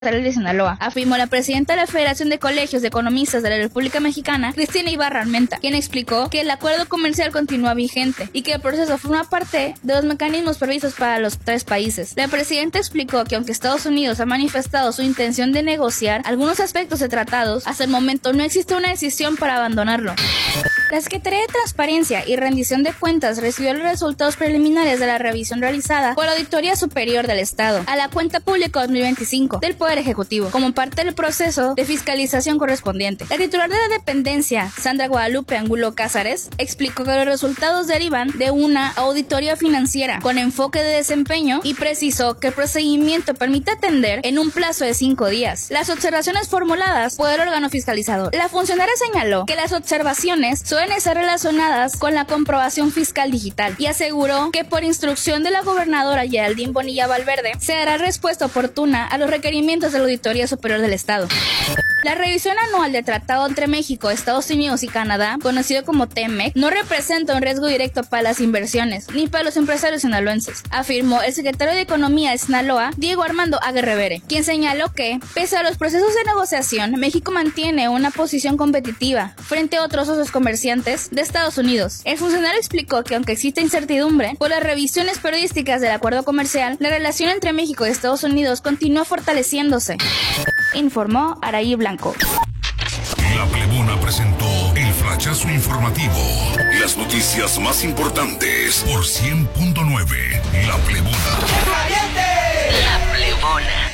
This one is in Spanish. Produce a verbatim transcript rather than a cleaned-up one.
de Sinaloa, afirmó la presidenta de la Federación de Colegios de Economistas de la República Mexicana, Cristina Ibarra Armenta, quien explicó que el acuerdo comercial continúa vigente y que el proceso forma parte de los mecanismos previstos para los tres países. La presidenta explicó que aunque Estados Unidos ha manifestado su intención de negociar algunos aspectos de tratados, hasta el momento no existe una decisión para abandonarlo. La Secretaría de Transparencia y Rendición de Cuentas recibió los resultados preliminares de la revisión realizada por la Auditoría Superior del Estado a la cuenta pública dos mil veinticinco del Poder Ejecutivo, como parte del proceso de fiscalización correspondiente. La titular de la dependencia, Sandra Guadalupe Angulo Cázares, explicó que los resultados derivan de una auditoría financiera con enfoque de desempeño y precisó que el procedimiento permite atender en un plazo de cinco días las observaciones formuladas por el órgano fiscalizador. La funcionaria señaló que las observaciones suelen estar relacionadas con la comprobación fiscal digital y aseguró que por instrucción de la gobernadora Geraldine Bonilla Valverde se dará respuesta oportuna a los requerimientos de la Auditoría Superior del Estado. La revisión anual del Tratado entre México, Estados Unidos y Canadá, conocido como T M E C, no representa un riesgo directo para las inversiones ni para los empresarios sinaloenses, afirmó el secretario de Economía de Sinaloa, Diego Armando Aguirre, quien señaló que, pese a los procesos de negociación, México mantiene una posición competitiva frente a otros socios comerciantes de Estados Unidos. El funcionario explicó que aunque existe incertidumbre por las revisiones periodísticas del acuerdo comercial, la relación entre México y Estados Unidos continúa fortaleciéndose, informó Araí Blanco. La Plebona presentó el flachazo informativo. Las noticias más importantes por cien punto nueve. La Plebona. La Plebona.